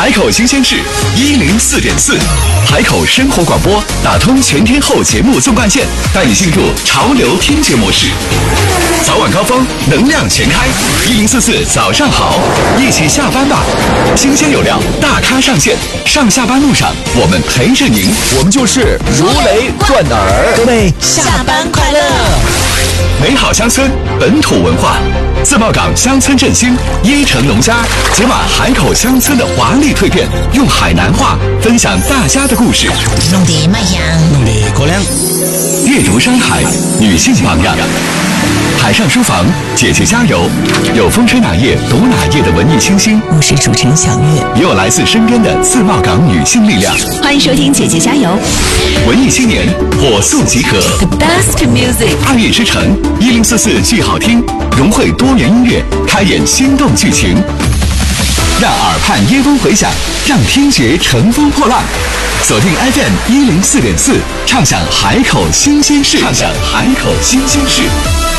海口新鲜事104.4，海口生活广播打通全天候节目纵贯线，带你进入潮流听觉模式。早晚高峰，能量全开，1044早上好，一起下班吧。新鲜有料，大咖上线，上下班路上我们陪着您， 我们就是如雷贯耳。 各位下班快乐！ 美好乡村，本土文化，自贸港乡村振兴，1城农家解码海口乡村的华丽蜕变，用海南话分享大家的故事。 弄得卖香， 弄得高粱。 阅读山海，女性榜样。海上书房，姐姐加油！有风吹哪页读哪页的文艺清新， 我是主持人小月， 也有来自身边的自贸港女性力量。 欢迎收听姐姐加油！ 文艺青年火速集合 The best music， 2月之城1044剧好听，融汇多元音乐，开演心动剧情，让耳畔耶风回响，让听觉乘风破浪。锁定 FM 104.4，畅享海口新鲜事，畅享海口新鲜事。